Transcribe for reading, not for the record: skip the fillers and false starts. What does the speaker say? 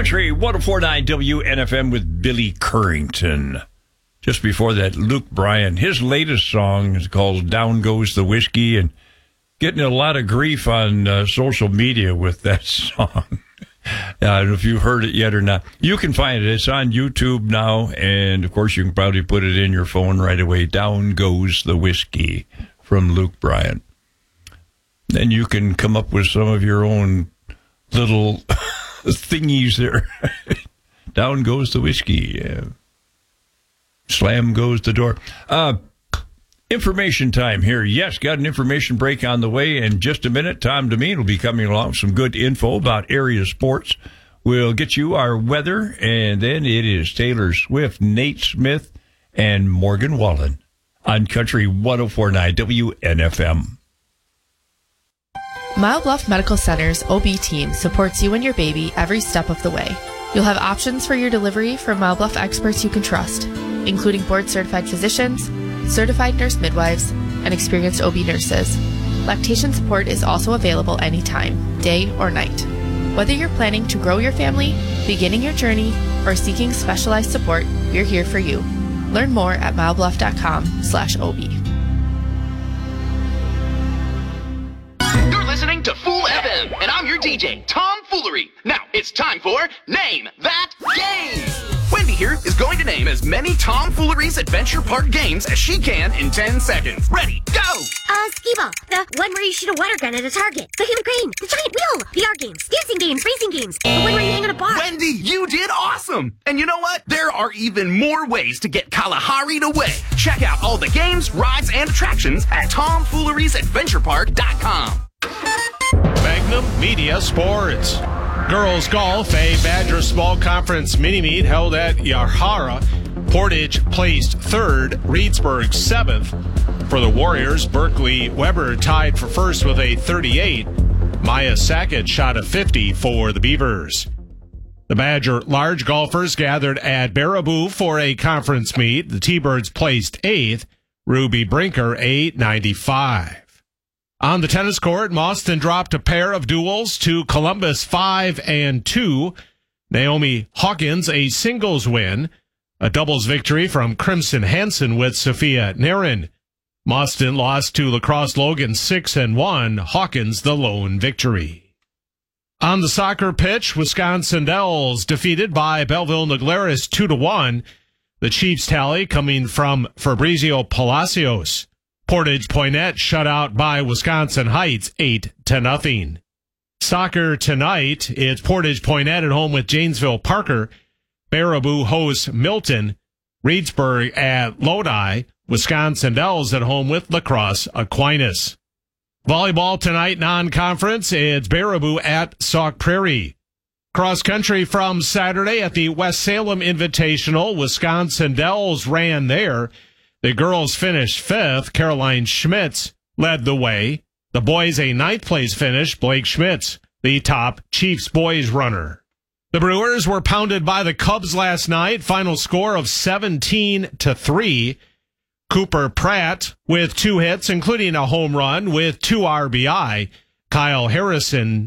Country 104.9 WNFM with Billy Currington. Just before that, Luke Bryan. His latest song is called Down Goes the Whiskey, and getting a lot of grief on social media with that song. I don't know if you've heard it yet or not. You can find it. It's on YouTube now, and of course you can probably put it in your phone right away. Down Goes the Whiskey from Luke Bryan. Then you can come up with some of your own little thingies there. Down goes the whiskey. Slam goes the door. Information time here. Yes, got an information break on the way in just a minute. Tom Demeen will be coming along with some good info about area sports. We'll get you our weather, and then it is Taylor Swift, Nate Smith, and Morgan Wallen on Country 104.9 WNFM. Mile Bluff Medical Center's OB team supports you and your baby every step of the way. You'll have options for your delivery from Mile Bluff experts you can trust, including board-certified physicians, certified nurse midwives, and experienced OB nurses. Lactation support is also available anytime, day or night. Whether you're planning to grow your family, beginning your journey, or seeking specialized support, we're here for you. Learn more at milebluff.com/OB. You're listening to Fool FM, and I'm your DJ, Tom Foolery. Now, it's time for Name That Game. Wendy here is going to name as many Tom Foolery's Adventure Park games as she can in 10 seconds. Ready, go! Skee-Ball, the one where you shoot a water gun at a target, the human crane, the giant wheel, VR games, dancing games, racing games, the one where you hang on a bar. Wendy, you did awesome! And you know what? There are even more ways to get Kalahari'd away. Check out all the games, rides, and attractions at TomFoolery'sAdventurePark.com. Magnum Media Sports. Girls Golf, a Badger Small Conference mini-meet held at Yahara. Portage placed third, Reedsburg seventh. For the Warriors, Berkeley Weber tied for first with a 38. Maya Sackett shot a 50 for the Beavers. The Badger large golfers gathered at Baraboo for a conference meet. The T-Birds placed eighth, Ruby Brinker a 95. On the tennis court, Mauston dropped a pair of duels to Columbus 5-2. Naomi Hawkins a singles win. A doubles victory from Crimson Hansen with Sophia Narin. Mauston lost to Lacrosse Logan 6-1. Hawkins the lone victory. On the soccer pitch, Wisconsin Dells defeated by Belleville Naglaris 2-1. The Chiefs tally coming from Fabrizio Palacios. Portage Poinet shut out by Wisconsin Heights 8-0. Soccer tonight, it's Portage Poinet at home with Janesville Parker. Baraboo hosts Milton. Reedsburg at Lodi. Wisconsin Dells at home with Lacrosse Aquinas. Volleyball tonight, non-conference, it's Baraboo at Sauk Prairie. Cross country from Saturday at the West Salem Invitational. Wisconsin Dells ran there. The girls finished fifth. Caroline Schmitz led the way. The boys a ninth place finish. Blake Schmitz, the top Chiefs boys runner. The Brewers were pounded by the Cubs last night. Final score of 17-3. Cooper Pratt with 2 hits, including a home run with 2 RBI. Kyle Harrison